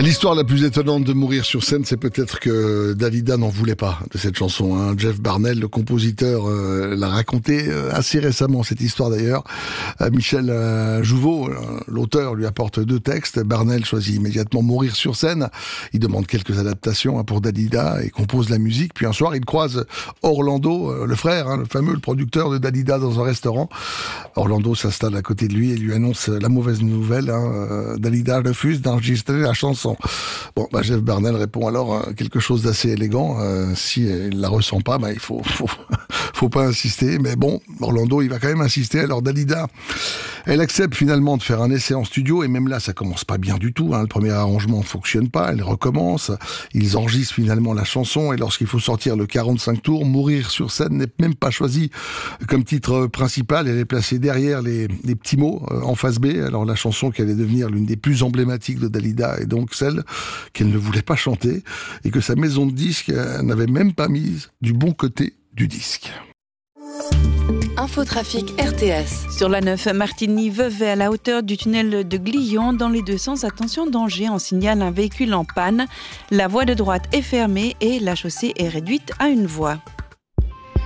L'histoire la plus étonnante de Mourir sur scène, c'est peut-être que Dalida n'en voulait pas de cette chanson. Hein. Jeff Barnell, le compositeur, l'a raconté assez récemment, cette histoire d'ailleurs. Michel Jouveau, l'auteur, lui apporte 2 textes. Barnell choisit immédiatement Mourir sur scène. Il demande quelques adaptations pour Dalida et compose la musique. Puis un soir, il croise Orlando, le frère, le fameux, le producteur de Dalida, dans un restaurant. Orlando s'installe à côté de lui et lui annonce la mauvaise nouvelle. Dalida refuse d'enregistrer la chanson. Bon, Jeff Barnell répond alors quelque chose d'assez élégant. Si elle la ressent pas, il faut pas insister. Mais bon, Orlando, il va quand même insister. Alors Dalida, elle accepte finalement de faire un essai en studio, et même là, ça commence pas bien du tout. Le premier arrangement ne fonctionne pas. Elle recommence. Ils enregistrent finalement la chanson, et lorsqu'il faut sortir le 45 tours, Mourir sur scène n'est même pas choisi comme titre principal. Elle est placée derrière les petits mots en face B. Alors la chanson qui allait devenir l'une des plus emblématiques de Dalida est donc celle qu'elle ne voulait pas chanter, et que sa maison de disques n'avait même pas mise du bon côté du disque. Infotrafic RTS. Sur la 9, Martigny-Vevey, à la hauteur du tunnel de Glion, dans les 2 sens, attention danger, on signale un véhicule en panne. La voie de droite est fermée et la chaussée est réduite à 1 voie.